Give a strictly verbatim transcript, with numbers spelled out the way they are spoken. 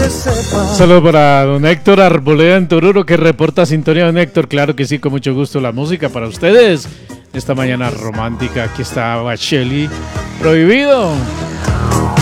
Saludos para don Héctor Arboleda en Toruro, que reporta sintonía. Don Héctor, claro que sí, con mucho gusto la música para ustedes. Esta mañana romántica, aquí está Bacheli, Prohibido.